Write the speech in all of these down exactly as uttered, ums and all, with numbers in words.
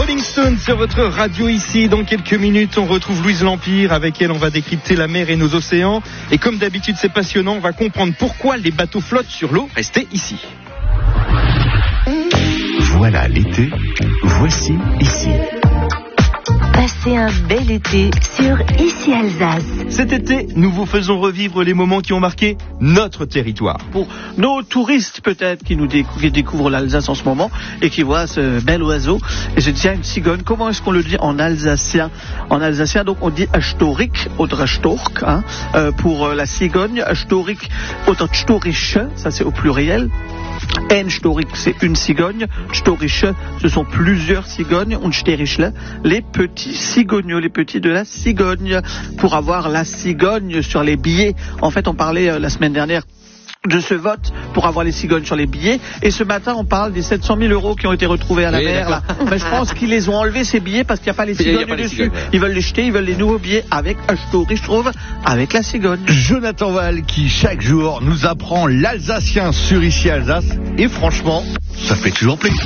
Rolling Stones sur votre radio ici. Dans quelques minutes, on retrouve Louise L'Empire. Avec elle, on va décrypter la mer et nos océans. Et comme d'habitude, c'est passionnant. On va comprendre pourquoi les bateaux flottent sur l'eau. Restez ici. Voilà l'été. Voici ici. Passez un bel été sur Ici Alsace. Cet été, nous vous faisons revivre les moments qui ont marqué notre territoire. Pour nos touristes peut-être qui nous découvrent, qui découvrent l'Alsace en ce moment et qui voient ce bel oiseau, et je dis une cigogne. Comment est-ce qu'on le dit en alsacien? En alsacien, donc on dit Storik oder Stork, hein, euh, pour la cigogne, Storik oder Storische, ça c'est au pluriel. Ein Storik, c'est une cigogne. Storische, ce sont plusieurs cigognes. Und Sterischle, les petits cigognos, les petits de la cigogne. Pour avoir la cigogne sur les billets. En fait, on parlait euh, la semaine dernière de ce vote pour avoir les cigognes sur les billets. Et ce matin, on parle des sept cent mille euros qui ont été retrouvés à la oui, mer. Là. Mais je pense qu'ils les ont enlevés, ces billets, parce qu'il n'y a pas les cigognes pas dessus. Les cigognes, ouais. Ils veulent les jeter, ils veulent les nouveaux billets avec un story, je trouve, avec la cigogne. Jonathan Val qui, chaque jour, nous apprend l'alsacien sur Ici Alsace. Et franchement, ça fait toujours plaisir.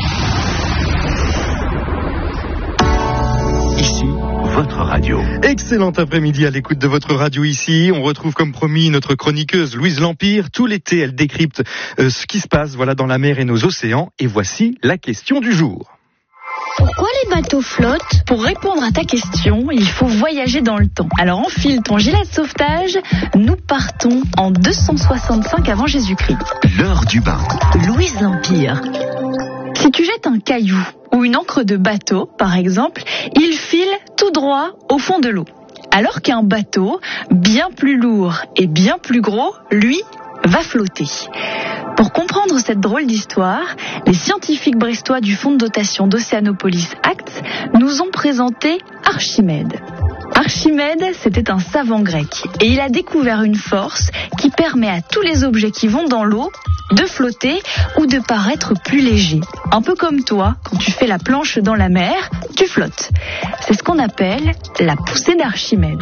Ici, votre radio. Excellent après-midi à l'écoute de votre radio ici. On retrouve comme promis notre chroniqueuse Louise L'Empire. Tout l'été, elle décrypte euh, ce qui se passe voilà, dans la mer et nos océans. Et voici la question du jour. Pourquoi les bateaux flottent? Pour répondre à ta question, il faut voyager dans le temps. Alors enfile ton gilet de sauvetage. Nous partons en deux cent soixante-cinq avant Jésus-Christ. L'heure du bain. Louise L'Empire. Si tu jettes un caillou ou une encre de bateau, par exemple, il file tout droit au fond de l'eau. Alors qu'un bateau, bien plus lourd et bien plus gros, lui, va flotter. Pour comprendre cette drôle d'histoire, les scientifiques brestois du fonds de dotation d'Océanopolis Acts nous ont présenté Archimède. Archimède, c'était un savant grec et il a découvert une force qui permet à tous les objets qui vont dans l'eau de flotter ou de paraître plus légers. Un peu comme toi, quand tu fais la planche dans la mer, tu flottes. C'est ce qu'on appelle la poussée d'Archimède.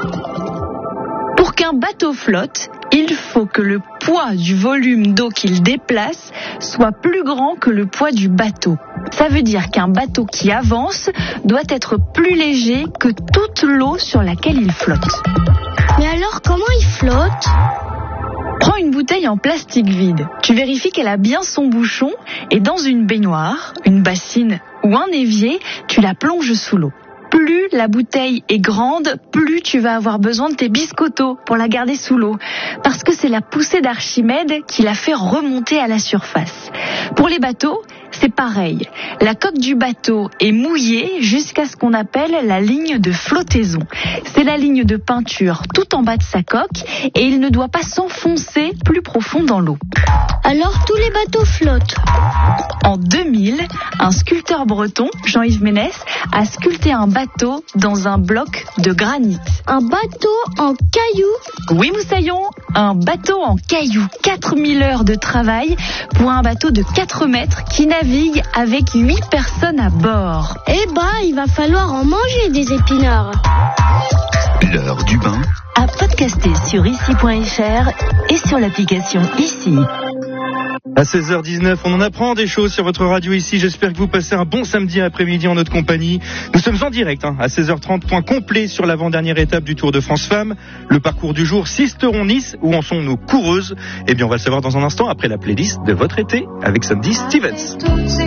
Pour qu'un bateau flotte, il faut que le poids du volume d'eau qu'il déplace soit plus grand que le poids du bateau. Ça veut dire qu'un bateau qui avance doit être plus léger que toute l'eau sur laquelle il flotte. Mais alors, comment il flotte ? Prends une bouteille en plastique vide. Tu vérifies qu'elle a bien son bouchon et dans une baignoire, une bassine ou un évier, tu la plonges sous l'eau. Plus la bouteille est grande, plus tu vas avoir besoin de tes biscottos pour la garder sous l'eau. Parce que c'est la poussée d'Archimède qui la fait remonter à la surface. Pour les bateaux, c'est pareil. La coque du bateau est mouillée jusqu'à ce qu'on appelle la ligne de flottaison. C'est la ligne de peinture tout en bas de sa coque et il ne doit pas s'enfoncer plus profond dans l'eau. Alors tous les bateaux flottent. En deux mille, un sculpteur breton, Jean-Yves Ménès, a sculpté un bateau dans un bloc de granit. Un bateau en cailloux ? Oui, Moussaillon, un bateau en cailloux. quatre mille heures de travail pour un bateau de quatre mètres qui navigue avec huit personnes à bord. Eh ben, il va falloir en manger des épinards. L'heure du bain. À podcaster sur ici point f r et sur l'application Ici. À seize heures dix-neuf, on en apprend des choses sur votre radio ici. J'espère que vous passez un bon samedi après-midi en notre compagnie. Nous sommes en direct hein, à seize heures trente, point complet sur l'avant-dernière étape du Tour de France Femmes. Le parcours du jour, Sisteron-Nice. Où en sont nos coureuses? Eh bien, on va le savoir dans un instant après la playlist de votre été avec Sandy Stevens.